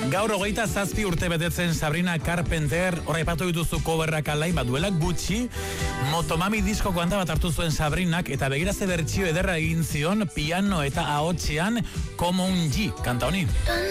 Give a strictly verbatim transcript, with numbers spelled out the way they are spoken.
Gaur hogeita zazpi urte betetzen Sabrina Carpenter, horreipatu dituzu coverrak alai, bat duela gutxi, Motomami disko kanta bat hartu zuen Sabrinak, eta begiraze bertsio ederra egin zion piano eta ahotsean Como un G, kanta honi.